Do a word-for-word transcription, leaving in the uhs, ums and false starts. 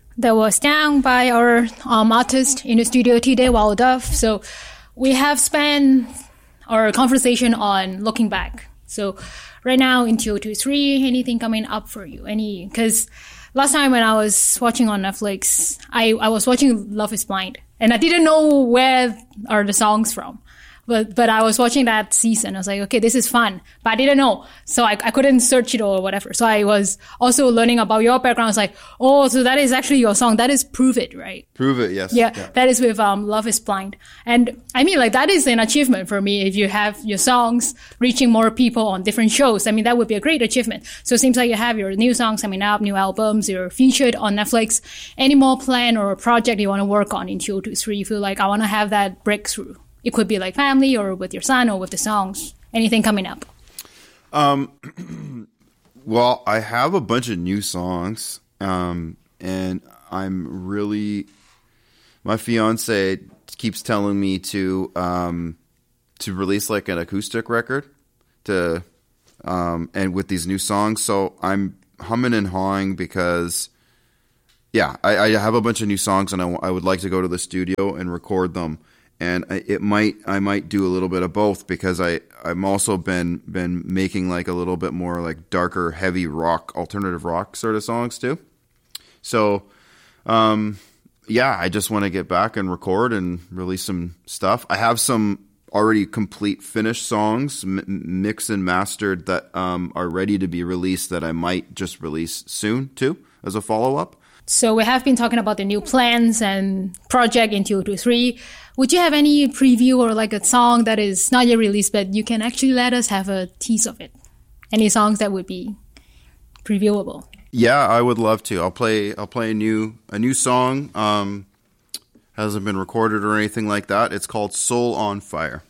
That was Down by our um, artist in the studio today, Wild Dove. So we have spent our conversation on looking back. So right now in two thousand twenty-three, anything coming up for you? Any? Because last time when I was watching on Netflix, I, I was watching Love is Blind, and I didn't know where are the songs from. But but I was watching that season. I was like, okay, this is fun. But I didn't know. So I, I couldn't search it or whatever. So I was also learning about your background. I was like, oh, so that is actually your song. That is Prove It, right? Prove It, yes. Yeah, yeah. That is with um, Love is Blind. And I mean, like, that is an achievement for me. If you have your songs reaching more people on different shows, I mean, that would be a great achievement. So it seems like you have your new songs coming up, new albums, you're featured on Netflix. Any more plan or project you want to work on in two thousand twenty-three? You feel like I want to have that breakthrough? It could be like family or with your son or with the songs. Anything coming up? Um, well, I have a bunch of new songs, um, and I'm really, my fiance keeps telling me to, um, to release like an acoustic record to, um, and with these new songs. So I'm humming and hawing because, yeah, I, I have a bunch of new songs and I, I would like to go to the studio and record them. And it might, I might do a little bit of both because I, I'm also been, been making like a little bit more like darker, heavy rock, alternative rock sort of songs too. So, um, yeah, I just want to get back and record and release some stuff. I have some already complete finished songs, m- mixed and mastered that, um, are ready to be released that I might just release soon too as a follow up. So we have been talking about the new plans and project in two thousand twenty-three. Would you have any preview or like a song that is not yet released, but you can actually let us have a tease of it? Any songs that would be previewable? Yeah, I would love to. I'll play. I'll play a new a new song. Um, hasn't been recorded or anything like that. It's called "Soul on Fire."